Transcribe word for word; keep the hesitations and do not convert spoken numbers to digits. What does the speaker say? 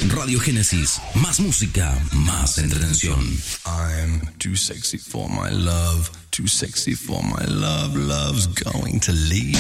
Radio Génesis, más música, más entretención. I'm too sexy for my love, too sexy for my love, love's going to leave.